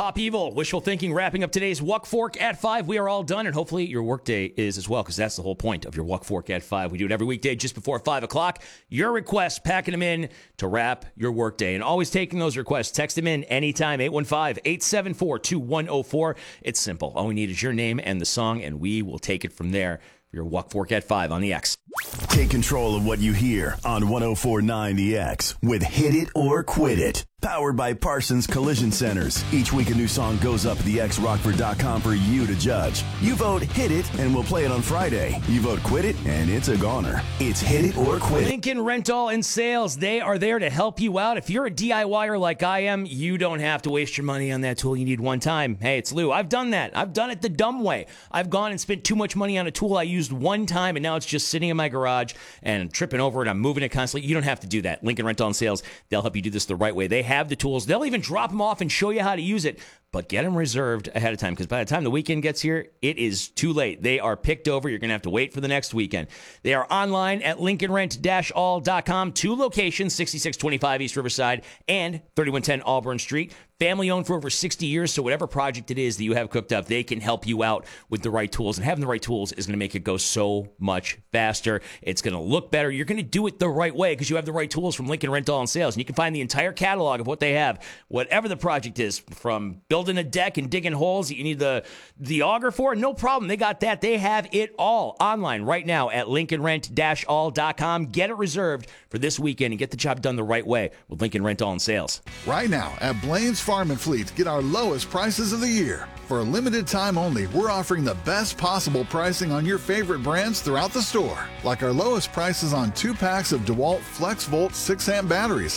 Pop Evil, Wishful Thinking, wrapping up today's Wuck Fork at 5. We are all done, and hopefully your workday is as well, because that's the whole point of your Wuck Fork at 5. We do it every weekday just before 5 o'clock. Your requests, packing them in to wrap your workday. And always taking those requests. Text them in anytime, 815-874-2104. It's simple. All we need is your name and the song, and we will take it from there. Your Wuck Fork at 5 on the X. Take control of what you hear on 104.9 The X with Hit It or Quit It. Powered by Parsons Collision Centers. Each week a new song goes up at thexrockford.com for you to judge. You vote Hit It and we'll play it on Friday. You vote Quit It and it's a goner. It's Hit It or Quit It. Lincoln Rental and Sales, they are there to help you out. If you're a DIYer like I am, you don't have to waste your money on that tool you need one time. Hey, it's Lou. I've done that. I've done it the dumb way. I've gone and spent too much money on a tool I used one time, and now it's just sitting in my garage and I'm tripping over it. I'm moving it constantly. You don't have to do that. Lincoln Rental and Sales, they'll help you do this the right way. They have the tools. They'll even drop them off and show you how to use it. But get them reserved ahead of time, because by the time the weekend gets here, it is too late. They are picked over. You're going to have to wait for the next weekend. They are online at LincolnRent-all.com. 2 locations, 6625 East Riverside and 3110 Auburn Street. Family owned for over 60 years, so whatever project it is that you have cooked up, they can help you out with the right tools. And having the right tools is going to make it go so much faster. It's going to look better. You're going to do it the right way because you have the right tools from Lincoln Rental and Sales. And you can find the entire catalog of what they have, whatever the project is, from building a deck and digging holes that you need the auger for. No problem. They got that. They have it all online right now at LincolnRent-all.com. Get it reserved for this weekend and get the job done the right way with Lincoln Rental and Sales. Right now at Blaine's Farm and Fleet, get our lowest prices of the year. For a limited time only, we're offering the best possible pricing on your favorite brands throughout the store. Like our lowest prices on 2 packs of DeWalt FlexVolt 6-amp batteries,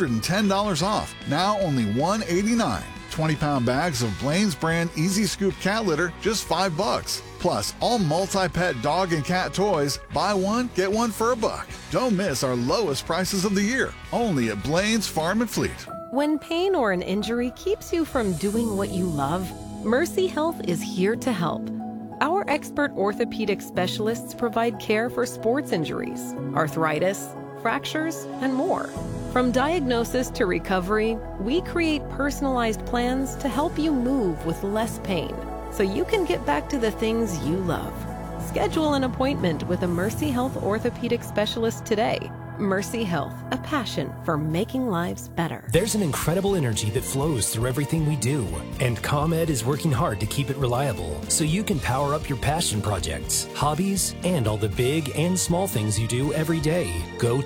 $110 off, now only $189. 20-pound bags of Blaine's brand Easy Scoop cat litter, just $5. Plus, all multi-pet dog and cat toys, buy one, get one for $1. Don't miss our lowest prices of the year, only at Blaine's Farm and Fleet. When pain or an injury keeps you from doing what you love, Mercy Health is here to help. Our expert orthopedic specialists provide care for sports injuries, arthritis, fractures, and more. From diagnosis to recovery, we create personalized plans to help you move with less pain, so you can get back to the things you love. Schedule an appointment with a Mercy Health orthopedic specialist today. Mercy Health, a passion for making lives better. There's an incredible energy that flows through everything we do, and ComEd is working hard to keep it reliable so you can power up your passion projects, hobbies, and all the big and small things you do every day. Go